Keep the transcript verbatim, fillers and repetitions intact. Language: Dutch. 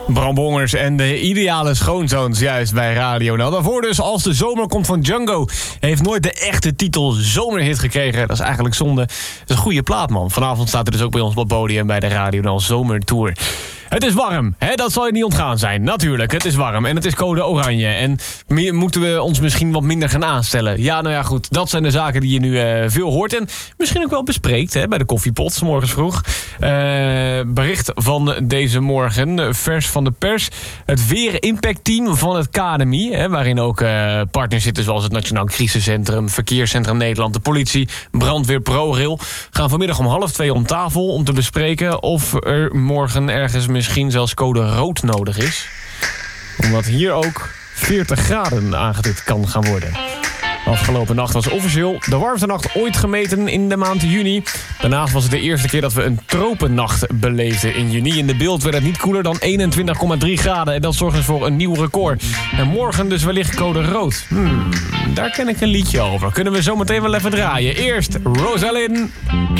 Bram Bongers en de ideale schoonzoons juist bij Radio NL. Daarvoor dus Als de Zomer Komt van Django. Heeft nooit de echte titel zomerhit gekregen. Dat is eigenlijk zonde. Dat is een goede plaat, man. Vanavond staat er dus ook bij ons op het podium bij de Radio NL Zomertour. Het is warm, hè? Dat zal je niet ontgaan zijn. Natuurlijk, het is warm en het is code oranje. En meer, moeten we ons misschien wat minder gaan aanstellen? Ja, nou ja, goed. Dat zijn de zaken die je nu uh, veel hoort. En misschien ook wel bespreekt, hè, bij de koffiepot, 's morgens vroeg. Uh, bericht van deze morgen, vers van de pers. Het weer-impact-team van het K N M I, hè, waarin ook uh, partners zitten zoals het Nationaal Crisiscentrum, Verkeerscentrum Nederland, de politie, brandweer, ProRail, gaan vanmiddag om half twee om tafel om te bespreken of er morgen ergens misschien zelfs code rood nodig is. Omdat hier ook veertig graden aangetikt kan gaan worden. Afgelopen nacht was officieel de warmste nacht ooit gemeten in de maand juni. Daarnaast was het de eerste keer dat we een tropennacht beleefden in juni. In de beeld werd het niet koeler dan eenentwintig komma drie graden. En dat zorgt dus voor een nieuw record. En morgen dus wellicht code rood. Hmm, daar ken ik een liedje over. Kunnen we zo meteen wel even draaien. Eerst Rosalind.